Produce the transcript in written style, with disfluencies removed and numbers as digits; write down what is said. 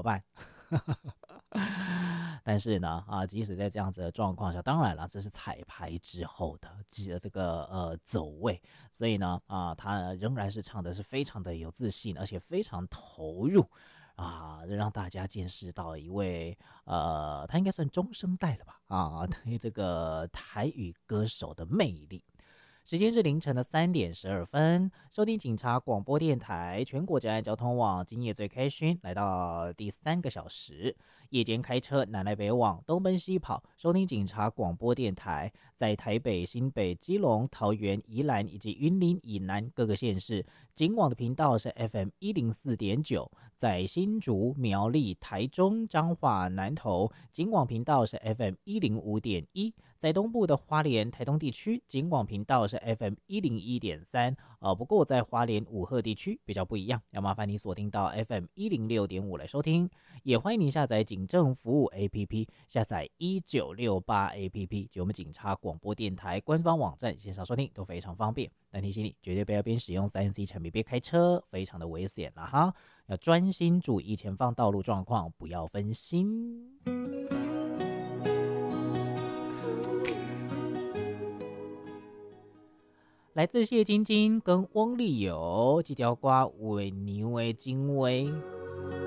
办？但是呢，即使在这样子的状况下，当然了，这是彩排之后的这个走位，所以呢，他仍然是唱的是非常的有自信，而且非常投入让大家见识到一位他应该算中生代了吧这个台语歌手的魅力。时间是凌晨的3:12，收听警察广播电台全国治安交通网，今夜最开心，来到第3个小时。夜间开车南来北往，东奔西跑，收听警察广播电台，在台北、新北、基隆、桃园、宜兰以及云林以南各个县市，警网的频道是 FM104.9，在新竹、苗栗、台中、彰化、南投，警网频道是 FM105.1。在东部的花莲、台东地区，警广频道是 FM101.3，不过在花莲武鹤地区比较不一样，要麻烦你锁定到 FM106.5来收听。也欢迎您下载警政服务 APP， 下载1968 APP 及我们警察广播电台官方网站线上收听都非常方便。但提醒你，绝对不要边使用3C 产品边开车，非常的危险了哈，要专心注意前方道路状况，不要分心。来自谢晶晶跟翁立友这条歌为牛的精微，